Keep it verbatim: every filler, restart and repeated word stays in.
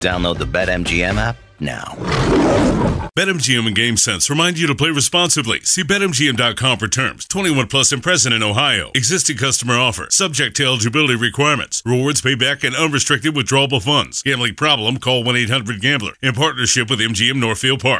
Download the BetMGM app now. BetMGM and GameSense remind you to play responsibly. See Bet M G M dot com for terms. twenty-one plus and present in Ohio. Existing customer offer. Subject to eligibility requirements. Rewards payback and unrestricted withdrawable funds. Gambling problem? Call one eight hundred gambler. In partnership with M G M Northfield Park.